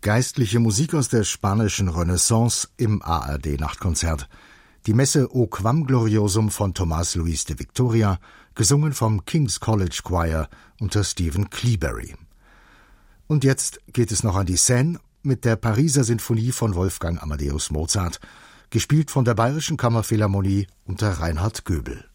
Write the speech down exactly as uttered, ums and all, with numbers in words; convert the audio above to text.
Geistliche Musik aus der spanischen Renaissance im A R D-Nachtkonzert. Die Messe O Quam Gloriosum von Tomás Luis de Victoria, gesungen vom King's College Choir unter Stephen Cleaberry. Und jetzt geht es noch an die Seine mit der Pariser Sinfonie von Wolfgang Amadeus Mozart, gespielt von der Bayerischen Kammerphilharmonie unter Reinhard Göbel.